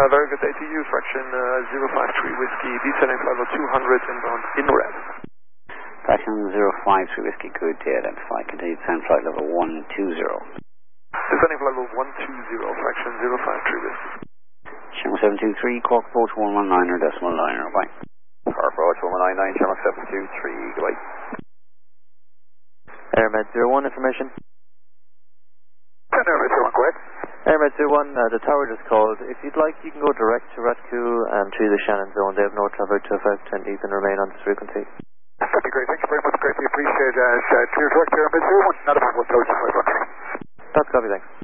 Very good day to you, fraction 053 Whiskey, descending flight level 200 inbound in red. Fraction 053 Whiskey, good to identify. Continue to descend flight level 120. Descending flight level 120, fraction 053 Whiskey. Channel 723, Cork approach 119er, decimal liner, bye. Cork approach 119, channel 723, goodbye. AirMed 01, information. AirMed 01, go ahead. AirMed 01, the tower just called. If you'd like, you can go direct to Ratku and through the Shannon zone. They have no traffic to affect, and you can remain on this frequency. That'd be great. Thank you very much. Greatly appreciate it. Clear direct AirMed 01, not a problem. That's copy, thanks.